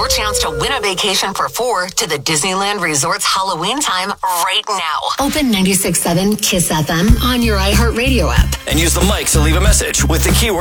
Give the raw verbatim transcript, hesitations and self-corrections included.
your chance to win a vacation for four to the Disneyland Resort's Halloween time right now. Open ninety-six point seven KISS F M on your iHeartRadio app. And use the mic to leave a message with the keyword